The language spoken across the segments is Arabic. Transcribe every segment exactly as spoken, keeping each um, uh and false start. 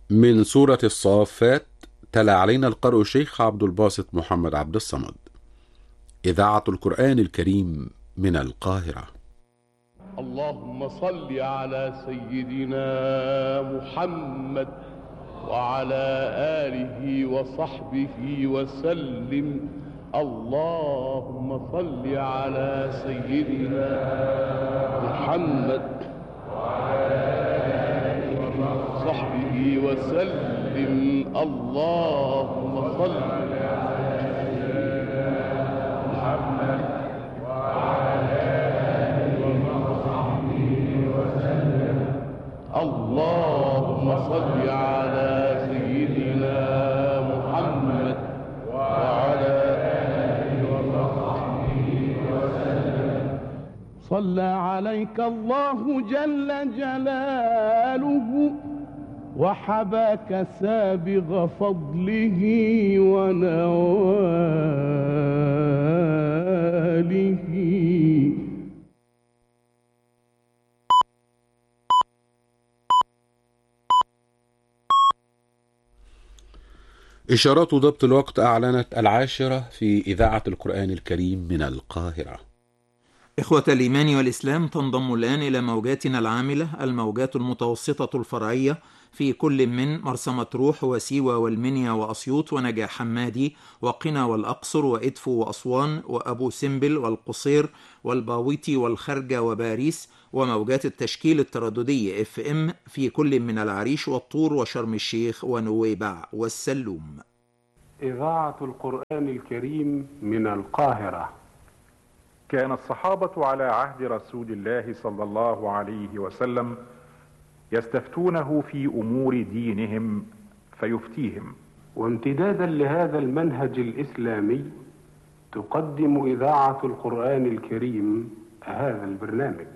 من سورة الصافات. تلا علينا القارئ الشيخ عبد الباسط محمد عبد الصمد. إذاعة القرآن الكريم من القاهرة. اللهم صل على سيدنا محمد وعلى آله وصحبه وسلم. اللهم صل على سيدنا محمد وصحبه وسلم. اللهم صل اللهم صل على سيدنا محمد وعلى آله وصحبه وسلم. صلى عليك الله جل جلاله وحباك سابغ فضله ونواله. إشارات ضبط الوقت أعلنت العاشرة في إذاعة القرآن الكريم من القاهرة. إخوة الإيمان والإسلام، تنضم الآن إلى موجاتنا العاملة الموجات المتوسطة الفرعية في كل من مرسى مطروح وسيوة والمنيا وأسيوط ونجع حمادي وقنا والأقصر وإدفو وأسوان وأبو سمبل والقصير والباويتي والخرجة وباريس، وموجات التشكيل الترددي اف ام في كل من العريش والطور وشرم الشيخ ونويبع والسلوم. إذاعة القرآن الكريم من القاهرة. كان الصحابة على عهد رسول الله صلى الله عليه وسلم يستفتونه في أمور دينهم فيفتيهم. وامتدادا لهذا المنهج الإسلامي تقدم إذاعة القرآن الكريم هذا البرنامج.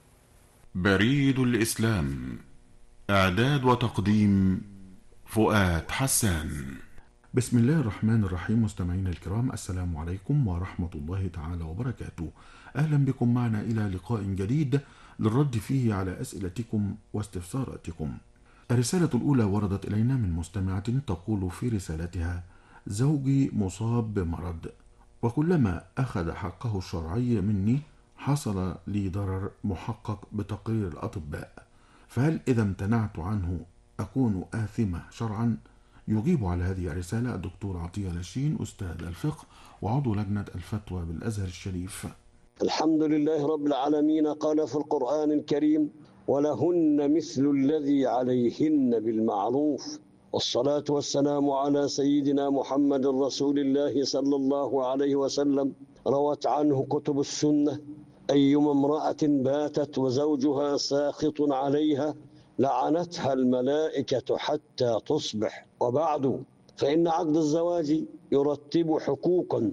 بريد الإسلام، إعداد وتقديم فؤاد حسان. بسم الله الرحمن الرحيم. مستمعينا الكرام، السلام عليكم ورحمة الله تعالى وبركاته. أهلا بكم معنا إلى لقاء جديد للرد فيه على أسئلتكم واستفساراتكم. الرسالة الأولى وردت إلينا من مستمعة تقول في رسالتها: زوجي مصاب بمرض، وكلما أخذ حقه الشرعي مني حصل لي ضرر محقق بتقرير الأطباء، فهل إذا امتنعت عنه أكون آثمة شرعا؟ يجيب على هذه الرسالة الدكتور عطية لاشين، أستاذ الفقه وعضو لجنة الفتوى بالأزهر الشريف. الحمد لله رب العالمين. قال في القرآن الكريم: ولهن مثل الذي عليهن بالمعروف. والصلاة والسلام على سيدنا محمد رسول الله صلى الله عليه وسلم. روت عنه كتب السنة: أيما امرأة باتت وزوجها ساخط عليها لعنتها الملائكة حتى تصبح. وبعد، فإن عقد الزواج يرتب حقوقا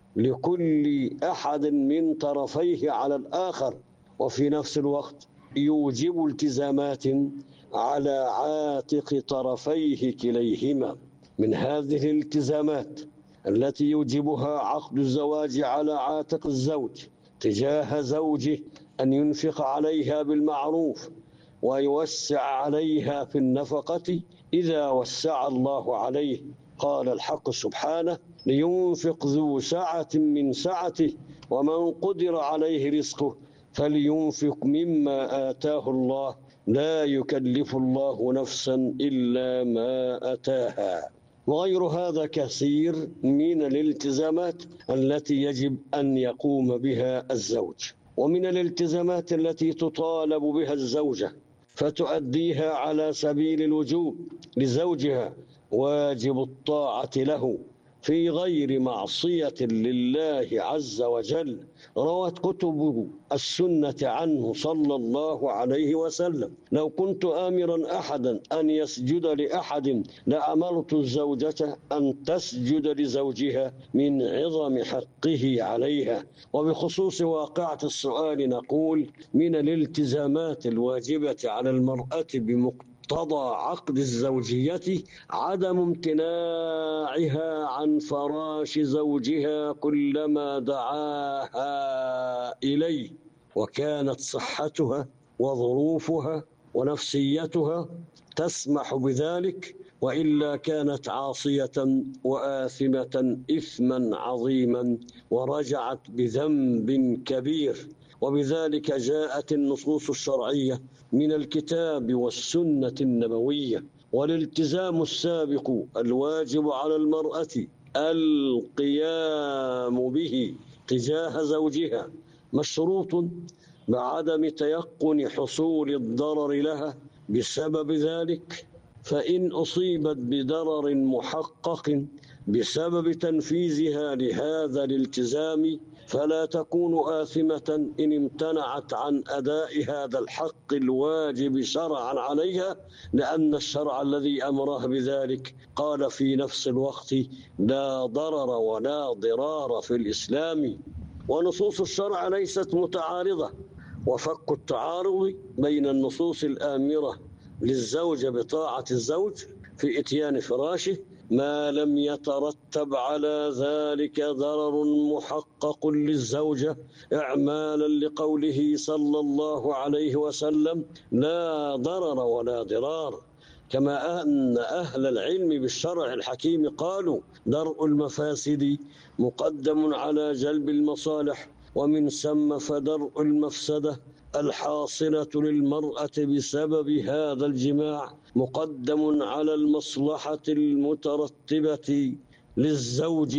لكل أحد من طرفيه على الآخر، وفي نفس الوقت يوجب التزامات على عاتق طرفيه كليهما. من هذه الالتزامات التي يوجبها عقد الزواج على عاتق الزوج تجاه زوجه أن ينفق عليها بالمعروف ويوسع عليها في النفقة إذا وسع الله عليه. قال الحق سبحانه: لينفق ذو سعة من سعته ومن قدر عليه رزقه فلينفق مما آتاه الله لا يكلف الله نفسا إلا ما أتاها. وغير هذا كثير من الالتزامات التي يجب أن يقوم بها الزوج. ومن الالتزامات التي تطالب بها الزوجة فتؤديها على سبيل الوجوب لزوجها واجب الطاعة له في غير معصية لله عز وجل. روت كتب السنة عنه صلى الله عليه وسلم: لو كنت آمرا أحدا أن يسجد لأحد لأمرت الزوجة أن تسجد لزوجها من عظم حقه عليها. وبخصوص واقعة السؤال نقول: من الالتزامات الواجبة على المرأة بمقتضى مقتضى عقد الزوجية عدم امتناعها عن فراش زوجها كلما دعاها إليه، وكانت صحتها وظروفها ونفسيتها تسمح بذلك، وإلا كانت عاصية وآثمة إثما عظيما ورجعت بذنب كبير. وبذلك جاءت النصوص الشرعية من الكتاب والسنة النبوية. والالتزام السابق الواجب على المرأة القيام به تجاه زوجها مشروط بعدم تيقن حصول الضرر لها بسبب ذلك، فإن أصيبت بضرر محقق بسبب تنفيذها لهذا الالتزام فلا تكون آثمة إن امتنعت عن أداء هذا الحق الواجب شرعا عليها، لأن الشرع الذي أمره بذلك قال في نفس الوقت لا ضرر ولا ضرار في الإسلام. ونصوص الشرع ليست متعارضة، وفك التعارض بين النصوص الآمرة للزوجة بطاعة الزوج في إتيان فراشه ما لم يترتب على ذلك ضرر محقق للزوجة، إعمالا لقوله صلى الله عليه وسلم لا ضرر ولا ضرار. كما أن أهل العلم بالشرع الحكيم قالوا درء المفاسد مقدم على جلب المصالح، ومن ثم فدرء المفسدة الحاصلة للمرأة بسبب هذا الجماع مقدم على المصلحة المترتبة للزوج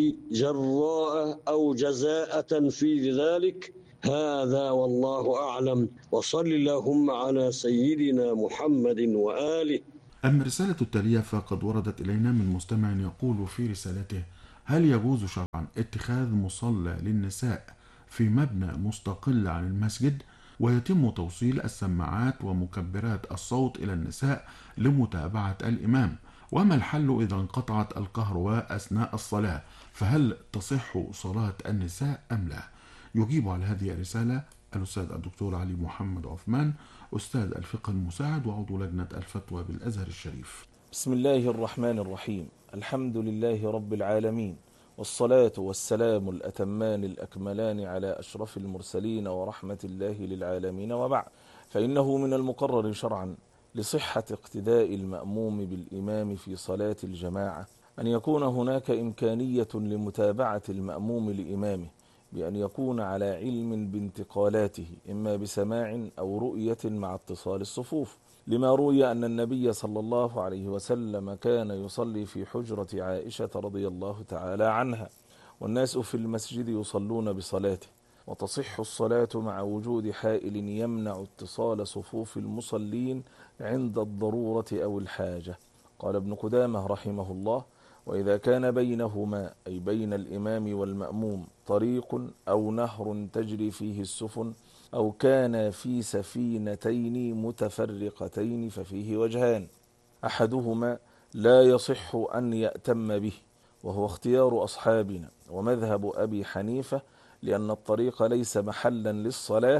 جراء أو جزاء في ذلك. هذا والله أعلم، وصل اللهم على سيدنا محمد وآله. أما الرسالة التالية فقد وردت إلينا من مستمع يقول في رسالته: هل يجوز شرعا اتخاذ مصلى للنساء في مبنى مستقل عن المسجد، ويتم توصيل السماعات ومكبرات الصوت إلى النساء لمتابعة الإمام؟ وما الحل إذا انقطعت الكهرباء أثناء الصلاة؟ فهل تصح صلاة النساء أم لا؟ يجيب على هذه الرسالة الأستاذ الدكتور علي محمد عثمان، أستاذ الفقه المساعد وعضو لجنة الفتوى بالأزهر الشريف. بسم الله الرحمن الرحيم. الحمد لله رب العالمين، والصلاة والسلام الأتمان الأكملان على أشرف المرسلين ورحمة الله للعالمين، وبعد، فإنه من المقرر شرعا لصحة اقتداء المأموم بالإمام في صلاة الجماعة أن يكون هناك إمكانية لمتابعة المأموم لإمامه بأن يكون على علم بانتقالاته، إما بسماع أو رؤية مع اتصال الصفوف، لما روي أن النبي صلى الله عليه وسلم كان يصلي في حجرة عائشة رضي الله تعالى عنها، والناس في المسجد يصلون بصلاته، وتصح الصلاة مع وجود حائل يمنع اتصال صفوف المصلين عند الضرورة أو الحاجة. قال ابن قدامة رحمه الله: وإذا كان بينهما أي بين الإمام والمأموم طريق أو نهر تجري فيه السفن، أو كان في سفينتين متفرقتين ففيه وجهان، أحدهما لا يصح أن يأتم به، وهو اختيار أصحابنا ومذهب أبي حنيفة، لأن الطريق ليس محلا للصلاة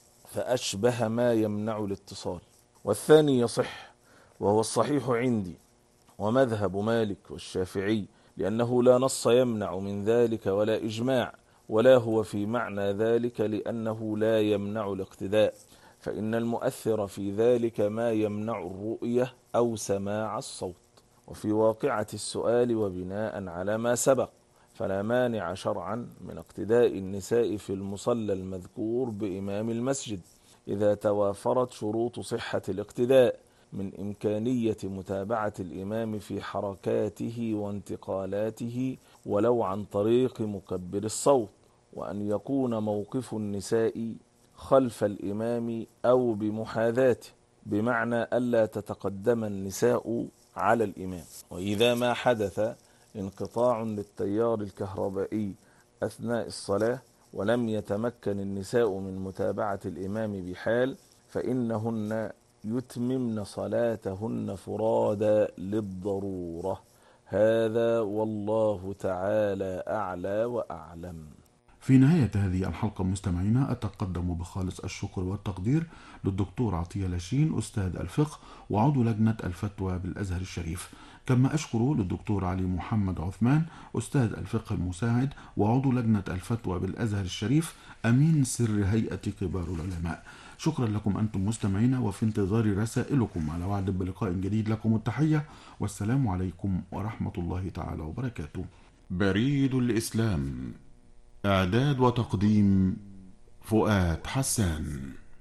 فأشبه ما يمنع الاتصال. والثاني يصح، وهو الصحيح عندي ومذهب مالك والشافعي، لأنه لا نص يمنع من ذلك ولا إجماع، ولا هو في معنى ذلك لأنه لا يمنع الاقتداء، فإن المؤثر في ذلك ما يمنع الرؤية أو سماع الصوت. وفي واقعة السؤال وبناء على ما سبق فلا مانع شرعا من اقتداء النساء في المصلى المذكور بإمام المسجد إذا توافرت شروط صحة الاقتداء من إمكانية متابعة الإمام في حركاته وانتقالاته ولو عن طريق مكبر الصوت، وأن يكون موقف النساء خلف الإمام أو بمحاذاته، بمعنى ألا تتقدم النساء على الإمام. وإذا ما حدث انقطاع للتيار الكهربائي أثناء الصلاة ولم يتمكن النساء من متابعة الإمام بحال، فإنهن يتممن صلاتهن فرادا للضرورة. هذا والله تعالى أعلى وأعلم. في نهاية هذه الحلقة مستمعينا أتقدم بخالص الشكر والتقدير للدكتور عطية لاشين، أستاذ الفقه وعضو لجنة الفتوى بالأزهر الشريف، كما أشكر للدكتور علي محمد عثمان، أستاذ الفقه المساعد وعضو لجنة الفتوى بالأزهر الشريف، أمين سر هيئة كبار العلماء. شكرا لكم أنتم مستمعين، وفي انتظار رسائلكم على وعد بلقاء جديد. لكم التحية والسلام عليكم ورحمة الله تعالى وبركاته. بريد الإسلام، إعداد وتقديم فؤاد حسان.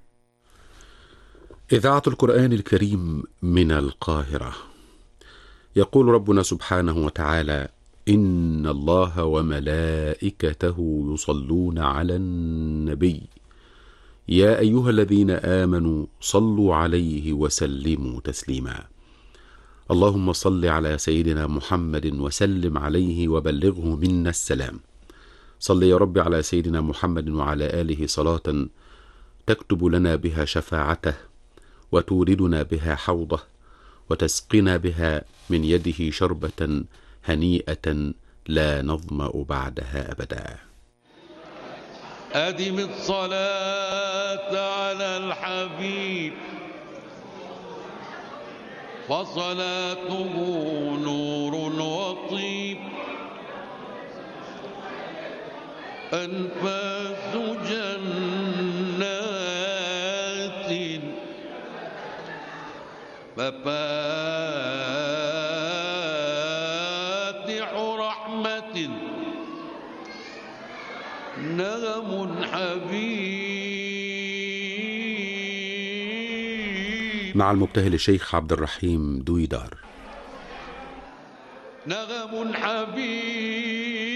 إذاعة القرآن الكريم من القاهرة. يقول ربنا سبحانه وتعالى: إن الله وملائكته يصلون على النبي يا أيها الذين آمنوا صلوا عليه وسلموا تسليما. اللهم صل على سيدنا محمد وسلم عليه وبلغه منا السلام. صل يا رب على سيدنا محمد وعلى آله صلاة تكتب لنا بها شفاعته، وتوردنا بها حوضه، وتسقنا بها من يده شربة هنيئة لا نظمأ بعدها أبدا. أدم الصلاة على الحبيب فصلاته نور وطيب، أنفاس جنات مفاتح رحمة، نغم حبيب. مع المبتهل الشيخ عبد الرحيم دويدار. نغم حبيب